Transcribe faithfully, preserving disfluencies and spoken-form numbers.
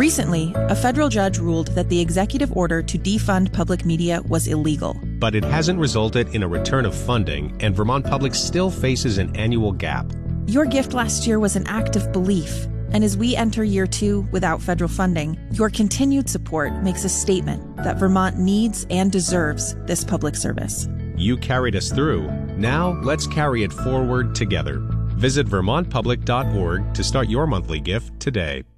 Recently, a federal judge ruled that the executive order to defund public media was illegal. But it hasn't resulted in a return of funding, and Vermont Public still faces an annual gap. Your gift last year was an act of belief, and as we enter year two without federal funding, your continued support makes a statement that Vermont needs and deserves this public service. You carried us through. Now let's carry it forward together. Visit vermont public dot org to start your monthly gift today.